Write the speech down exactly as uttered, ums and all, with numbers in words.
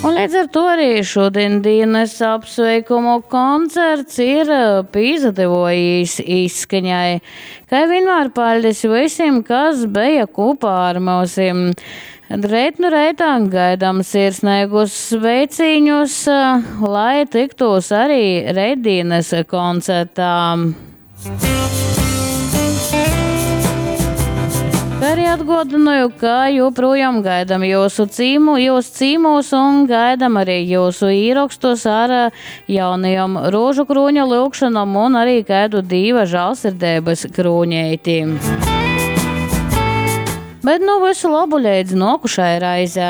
Un līdz ar to arī šodien dienas apsveikumu koncerts ir pīzdevojis izskaņai. Kā vienmēr paldies visiem, kas bija kopā ar mums. Reit nu reitāk gaidām sirsnīgus sveiciņus, lai tiktos arī reitdienas koncertā. Arī atgādināju, ka joprojām gaidām jūsu cīmu, jūsu cīmos un gaidām arī jūsu īrakstus ar jaunajām rožu krūņa lūkšanām un arī kādu Dieva žēlsirdības krūņēti. Bet nu visu labu līdz nākošai raizei.